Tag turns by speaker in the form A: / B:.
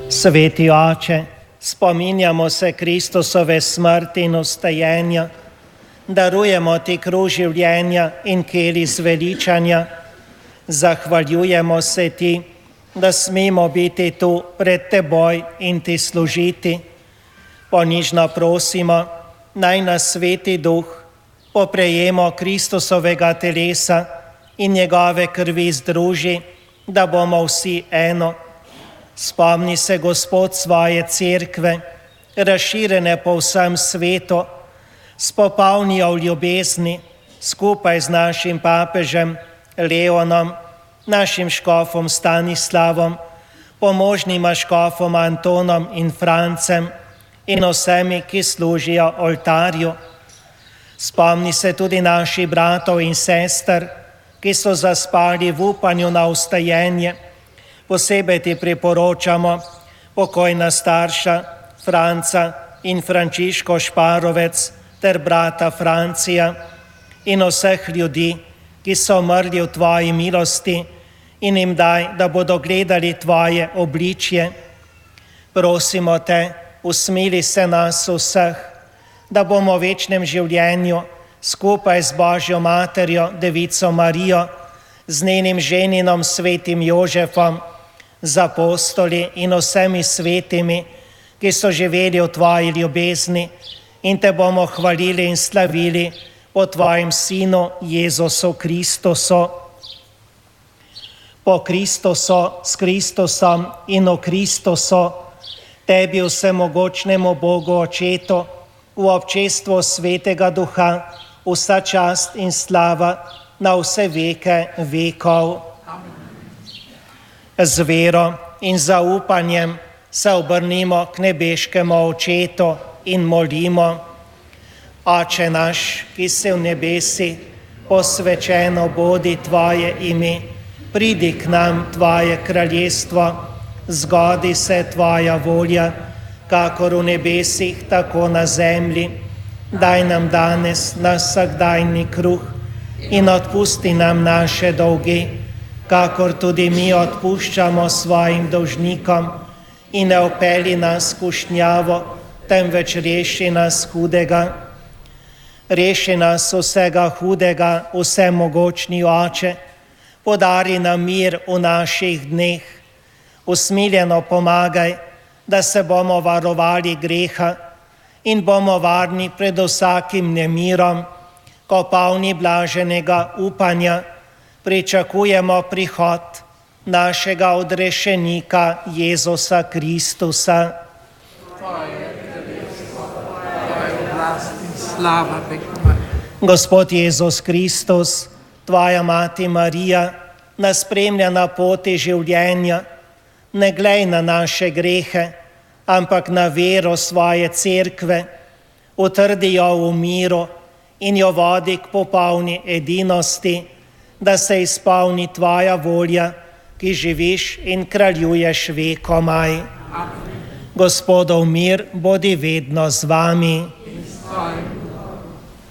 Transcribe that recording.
A: Sveti Oče, spominjamo se Kristusove smrti in vstajenja, darujemo Ti kruh življenja in kelij zveličanja, zahvaljujemo se Ti, da smemo biti tu pred Teboj in Ti služiti. Ponižno prosimo, naj nas Sveti Duh po prejemu Kristusovega telesa in njegove krvi združi, da bomo vsi eno. Spomni se, Gospod, svoje cerkve, razširjene po vsem svetu, spopolni jo v ljubezni, skupaj z našim papežem Leonom, našim škofom Stanislavom, pomožnima škofoma Antonom in Francem in vsemi, ki služijo oltarju. Spomni se tudi naših bratov in sester, ki so zaspali v upanju na vstajenje. Posebej Ti priporočamo pokojna starša Franca in Frančiško Šparovec ter brata Francija in vseh ljudi, ki so umrli v Tvoji milosti, in jim daj, da bodo gledali Tvoje obličje. Prosimo Te, usmili se nas vseh, da bomo v večnem življenju skupaj z Božjo materjo, Devico Marijo, z njenim ženinom svetim Jožefom, z apostoli in vsemi svetimi, ki so živeli v Tvoji ljubezni, in Te bomo hvalili in slavili po Tvojem Sinu Jezusu Kristusu. Po Kristusu, s Kristusom in v Kristusu, Tebi vsemogočnemu Bogu Očetu, v občestvu Svetega Duha, vsa čast in slava na vse veke vekov. Z vero in zaupanjem se obrnimo k nebeškemu Očetu in molimo: Oče naš, ki si v nebesi, posvečeno bodi Tvoje ime, pridi k nam Tvoje kraljestvo, zgodi se Tvoja volja, kakor v nebesih, tako na zemlji. Daj nam danes naš vsakdanji kruh in odpusti nam naše dolge, kakor tudi mi odpuščamo svojim dolžnikom, in ne vpelji nas v skušnjavo, temveč reši nas hudega. Reši nas vsega hudega, vsemogočni Oče, podari nam mir v naših dneh. Usmiljeno pomagaj, da se bomo varovali greha in bomo varni pred vsakim nemirom, ko polni blaženega upanja pričakujemo prihod našega odrešenika Jezusa Kristusa. Gospod Jezus Kristus, Tvoja mati Marija, nas spremlja na poti življenja. Ne glej na naše grehe, ampak na vero svoje cerkve, utrdi jo v miru in jo vodi k popolni edinosti, da se izpolni Tvoja volja, ki živiš in kraljuješ vekomaj. Gospodov mir bodi vedno z vami.